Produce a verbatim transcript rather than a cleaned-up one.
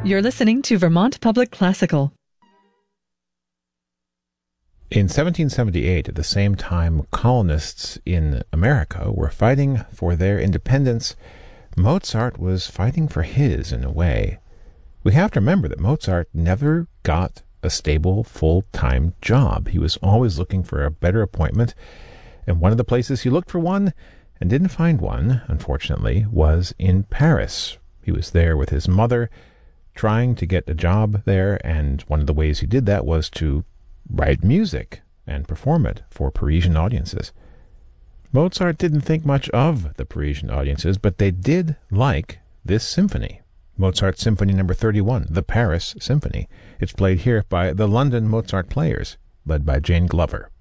You're listening to Vermont Public Classical. In seventeen seventy-eight, at the same time colonists in America were fighting for their independence, Mozart was fighting for his in a way. We have to remember that Mozart never got a stable, full-time job. He was always looking for a better appointment, and one of the places he looked for one and didn't find one, unfortunately, was in Paris. He was there with his mother, trying to get a job there, and one of the ways he did that was to write music and perform it for Parisian audiences. Mozart didn't think much of the Parisian audiences, but they did like this symphony. Mozart Symphony Number thirty-one, the Paris Symphony. It's played here by the London Mozart Players, led by Jane Glover.